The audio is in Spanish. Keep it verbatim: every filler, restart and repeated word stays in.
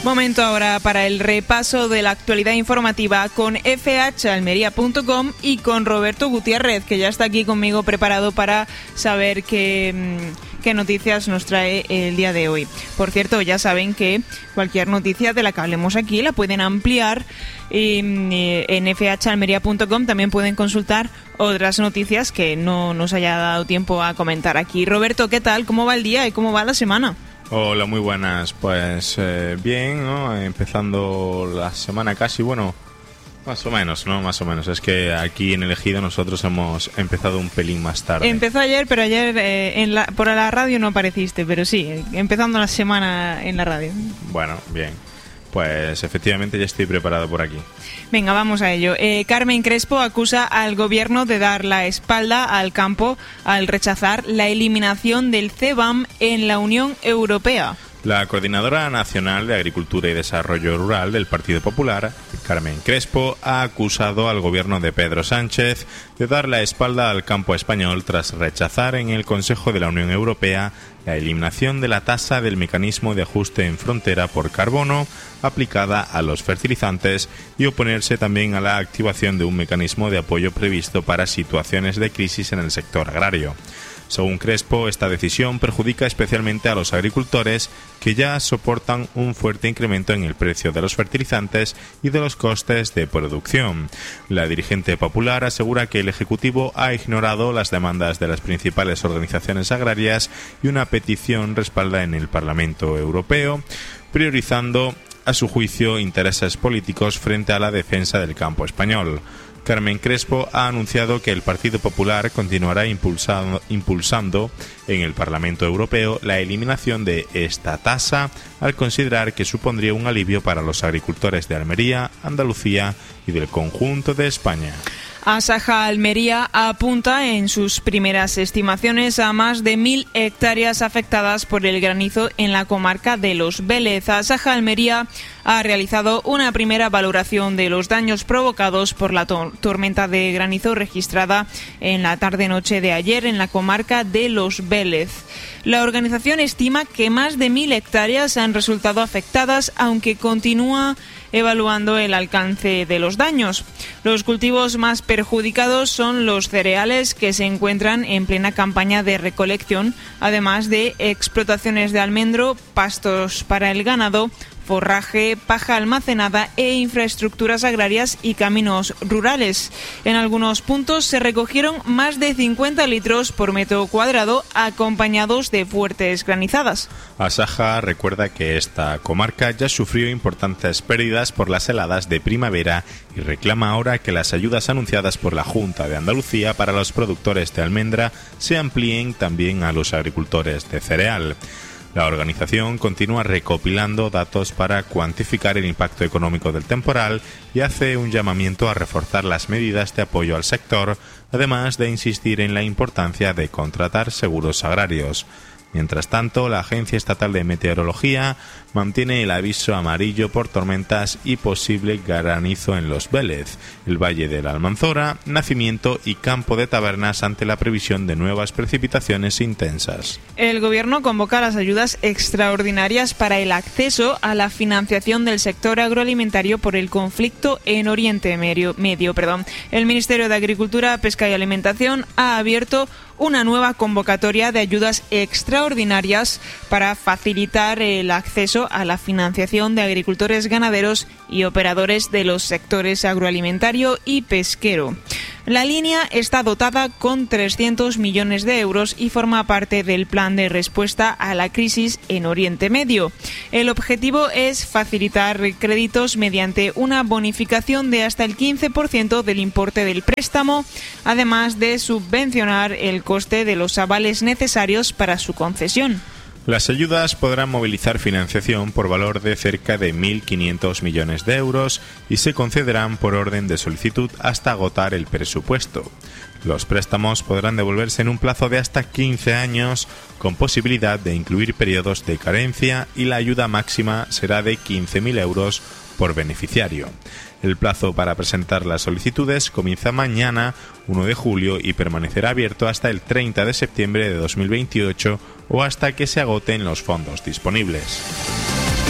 Momento ahora para el repaso de la actualidad informativa con f h almería punto com y con Roberto Gutiérrez, que ya está aquí conmigo preparado para saber qué, qué noticias nos trae el día de hoy. Por cierto, ya saben que cualquier noticia de la que hablemos aquí la pueden ampliar en f h almería punto com. También pueden consultar otras noticias que no nos haya dado tiempo a comentar aquí. Roberto, ¿qué tal? ¿Cómo va el día y cómo va la semana? Hola, muy buenas. Pues eh, bien, ¿no? Empezando la semana casi, bueno, más o menos, ¿no? Más o menos. Es que aquí en El Ejido nosotros hemos empezado un pelín más tarde. Empezó ayer, pero ayer eh, en la, por la radio no apareciste, pero sí, empezando la semana en la radio. Bueno, bien. Pues efectivamente ya estoy preparado por aquí. Venga, vamos a ello. Eh, Carmen Crespo acusa al gobierno de dar la espalda al campo al rechazar la eliminación del CBAM en la Unión Europea. La Coordinadora Nacional de Agricultura y Desarrollo Rural del Partido Popular, Carmen Crespo, ha acusado al gobierno de Pedro Sánchez de dar la espalda al campo español tras rechazar en el Consejo de la Unión Europea la eliminación de la tasa del mecanismo de ajuste en frontera por carbono aplicada a los fertilizantes y oponerse también a la activación de un mecanismo de apoyo previsto para situaciones de crisis en el sector agrario. Según Crespo, esta decisión perjudica especialmente a los agricultores que ya soportan un fuerte incremento en el precio de los fertilizantes y de los costes de producción. La dirigente popular asegura que el Ejecutivo ha ignorado las demandas de las principales organizaciones agrarias y una petición respalda en el Parlamento Europeo, priorizando, a su juicio, intereses políticos frente a la defensa del campo español. Carmen Crespo ha anunciado que el Partido Popular continuará impulsando, impulsando en el Parlamento Europeo la eliminación de esta tasa, al considerar que supondría un alivio para los agricultores de Almería, Andalucía y del conjunto de España. Asaja Almería apunta en sus primeras estimaciones a más de mil hectáreas afectadas por el granizo en la comarca de Los Vélez. Asaja Almería ha realizado una primera valoración de los daños provocados por la to- tormenta de granizo registrada en la tarde-noche de ayer en la comarca de Los Vélez. La organización estima que más de mil hectáreas han resultado afectadas, aunque continúa evaluando el alcance de los daños. Los cultivos más perjudicados son los cereales, que se encuentran en plena campaña de recolección, además de explotaciones de almendro, pastos para el ganado, forraje, paja almacenada e infraestructuras agrarias y caminos rurales. En algunos puntos se recogieron más de cincuenta litros por metro cuadrado, acompañados de fuertes granizadas. Asaja recuerda que esta comarca ya sufrió importantes pérdidas por las heladas de primavera y reclama ahora que las ayudas anunciadas por la Junta de Andalucía para los productores de almendra se amplíen también a los agricultores de cereal. La organización continúa recopilando datos para cuantificar el impacto económico del temporal y hace un llamamiento a reforzar las medidas de apoyo al sector, además de insistir en la importancia de contratar seguros agrarios. Mientras tanto, la Agencia Estatal de Meteorología mantiene el aviso amarillo por tormentas y posible granizo en Los Vélez, el Valle de la Almanzora, Nacimiento y Campo de Tabernas ante la previsión de nuevas precipitaciones intensas. El Gobierno convoca las ayudas extraordinarias para el acceso a la financiación del sector agroalimentario por el conflicto en Oriente Medio. Medio perdón. El Ministerio de Agricultura, Pesca y Alimentación ha abierto una nueva convocatoria de ayudas extraordinarias para facilitar el acceso a la financiación de agricultores ganaderos y operadores de los sectores agroalimentario y pesquero. La línea está dotada con trescientos millones de euros y forma parte del plan de respuesta a la crisis en Oriente Medio. El objetivo es facilitar créditos mediante una bonificación de hasta el quince por ciento del importe del préstamo, además de subvencionar el coste de los avales necesarios para su concesión. Las ayudas podrán movilizar financiación por valor de cerca de mil quinientos millones de euros y se concederán por orden de solicitud hasta agotar el presupuesto. Los préstamos podrán devolverse en un plazo de hasta quince años, con posibilidad de incluir periodos de carencia, y la ayuda máxima será de quince mil euros por beneficiario. El plazo para presentar las solicitudes comienza mañana, uno de julio, y permanecerá abierto hasta el treinta de septiembre de dos mil veintiocho o hasta que se agoten los fondos disponibles.